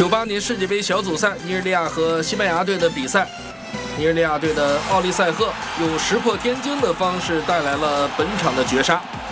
98年世界杯小组赛，尼日利亚和西班牙队的比赛，尼日利亚队的奥利塞赫用石破天惊的方式带来了本场的绝杀。